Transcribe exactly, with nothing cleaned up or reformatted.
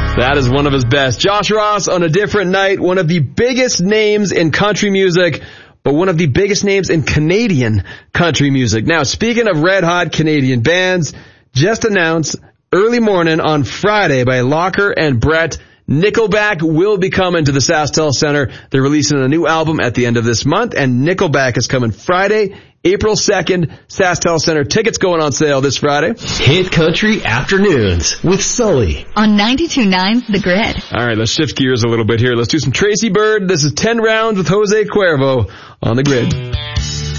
That is one of his best. Josh Ross on A Different Night, one of the biggest names in country music, but one of the biggest names in Canadian country music. Now, speaking of red hot Canadian bands, just announced early morning on Friday by Locker and Brett, Nickelback will be coming to the SaskTel Center. They're releasing a new album at the end of this month, and Nickelback is coming Friday, April second, SaskTel Center. Tickets going on sale this Friday. Hit Country Afternoons with Sully on ninety-two point nine The Grid. All right, let's shift gears a little bit here. Let's do some Tracy Bird. This is ten rounds with Jose Cuervo on The Grid.